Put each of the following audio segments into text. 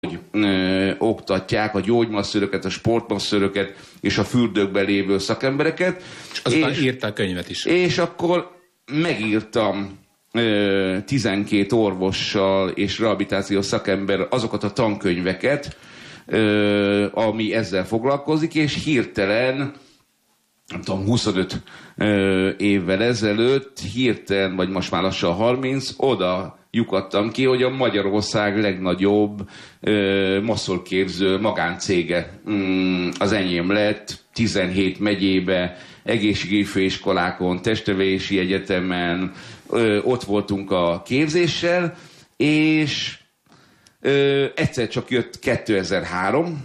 oktatják a gyógymasszöröket, a sportmasszöröket és a fürdőkben lévő szakembereket. És azután írták könyvet is. És akkor megírtam 12 orvossal és rehabilitációs szakember azokat a tankönyveket, ami ezzel foglalkozik, és hirtelen, nem tudom, 25 évvel ezelőtt, hirtelen, vagy most már lassan 30, oda lyukadtam ki, hogy a Magyarország legnagyobb masszorképző magáncége az enyém lett, 17 megyébe, egészségügyi főiskolákon, testnevelési egyetemen, ott voltunk a képzéssel, és egyszer csak jött 2003,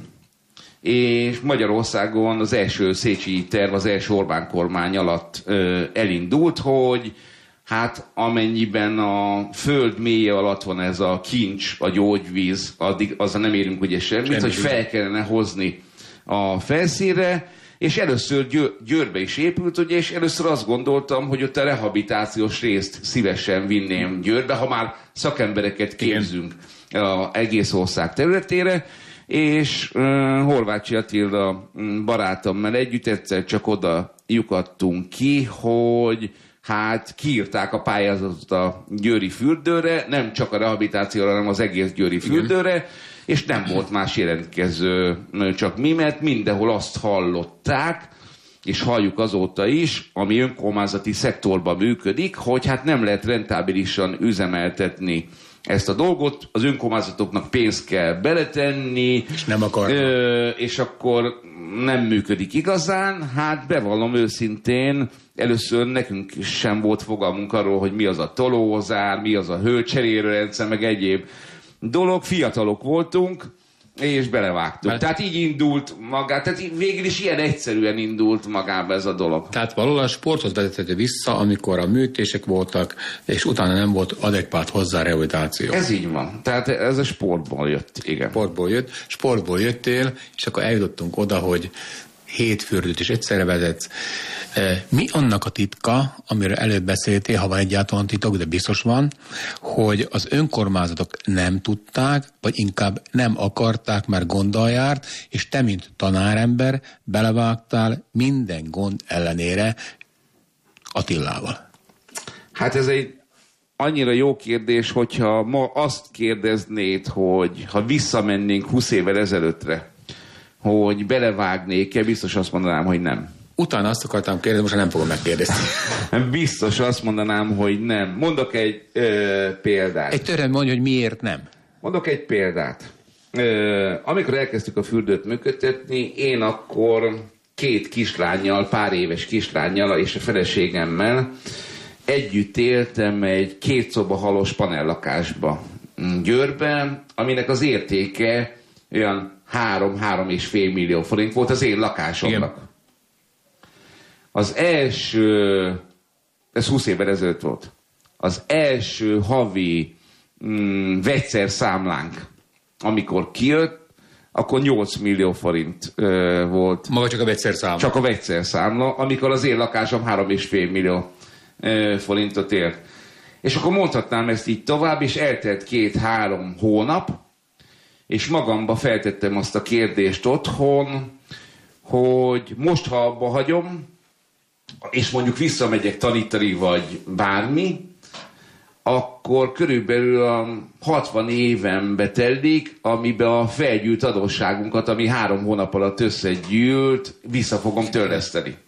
és Magyarországon az első Széchenyi terv, az első Orbán kormány alatt elindult, hogy hát amennyiben a föld mélye alatt van ez a kincs, a gyógyvíz, addig azzal nem érünk ugye semmit, hogy fel kellene hozni a felszínre, és először Győrbe is épült, ugye, és először azt gondoltam, hogy ott a rehabilitációs részt szívesen vinném Győrbe, ha már szakembereket képzünk az egész ország területére, és Horváth Attila barátommal együtt egyszer csak oda lyukadtunk ki, hogy hát kiírták a pályázatot a győri fürdőre, nem csak a rehabilitációra, hanem az egész győri fürdőre, és nem volt más jelentkező, csak mi, mert mindenhol azt hallották, és halljuk azóta is, ami önkormányzati szektorban működik, hogy hát nem lehet rentábilisan üzemeltetni ezt a dolgot, az önkormányzatoknak pénzt kell beletenni, és nem akar. És akkor nem működik igazán. Hát bevallom őszintén, először nekünk sem volt fogalmunk arról, hogy mi az a tolózár, mi az a hőcserélőrendszer, meg egyéb dolog. Fiatalok voltunk, és belevágtunk. Tehát így indult magát, tehát végül is ilyen egyszerűen indult magába ez a dolog. Tehát valahol a sporthoz vezethető vissza, amikor a műtések voltak, és utána nem volt adekvát hozzá rehabilitáció. Ez így van. Tehát ez a sportból jött, igen. Sportból jöttél, és akkor eljutottunk oda, hogy 7 fürdőt is egyszerre vezetsz. Mi annak a titka, amiről előbb beszéltél, ha van egyáltalán titok, de biztos van, hogy az önkormányzatok nem tudták, vagy inkább nem akarták, mert gonddal járt, és te, mint tanárember, belevágtál minden gond ellenére Attilával? Hát ez egy annyira jó kérdés, hogyha ma azt kérdeznéd, hogy ha visszamennénk 20 évvel ezelőttre, hogy belevágnék-e, biztos azt mondanám, hogy nem. Utána azt akartam kérdezni, most nem fogom megkérdezni. Biztos azt mondanám, hogy nem. Mondok egy példát. Egy törvény mondja, hogy miért nem. Mondok egy példát. Amikor elkezdtük a fürdőt működtetni, én akkor 2 kislánnyal, pár éves kislánnyal és a feleségemmel együtt éltem egy 2 szoba halos panellakásba Győrben, aminek az értéke olyan 3-3,5 millió forint volt az én lakásomnak. Igen. Az első, ez 20 évvel ezelőtt volt, az első havi vegyszerszámlánk, amikor kijött, akkor 8 millió forint volt. Maga csak a vegyszerszámla? Csak a vegyszerszámla, amikor az én lakásom 3,5 millió forintot ért. És akkor mondhatnám ezt így tovább, és eltelt 2-3 hónap, és magamba feltettem azt a kérdést otthon, hogy most, ha abba hagyom, és mondjuk visszamegyek tanítani, vagy bármi, akkor körülbelül a 60 évembe telik, amiben a felgyűlt adósságunkat, ami 3 hónap alatt összegyűlt, vissza fogom törleszteni.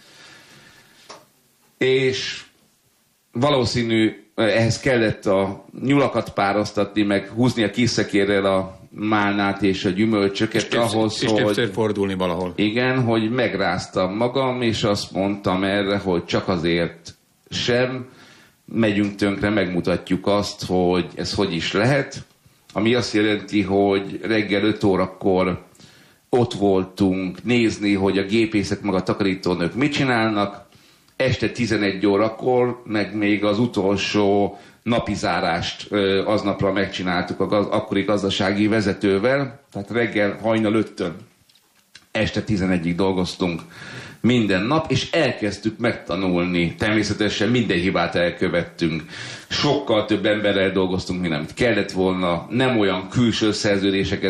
És valószínű, ehhez kellett a nyulakat pároztatni, meg húzni a kiszekérrel a málnát és a gyümölcsöket és többször fordulni valahol. Igen, hogy megráztam magam, és azt mondtam erre, hogy csak azért sem megyünk tönkre, megmutatjuk azt, hogy ez hogy is lehet. Ami azt jelenti, hogy reggel 5 órakor ott voltunk nézni, hogy a gépészek meg a takarítónők mit csinálnak, este 11 órakor, meg még az utolsó napizárást aznapra megcsináltuk az akkori gazdasági vezetővel, tehát reggel hajnal 5-tön este 11-ig dolgoztunk minden nap, és elkezdtük megtanulni. Természetesen minden hibát elkövettünk. Sokkal több emberrel dolgoztunk, mint amit kellett volna. Nem olyan külső szerződéseket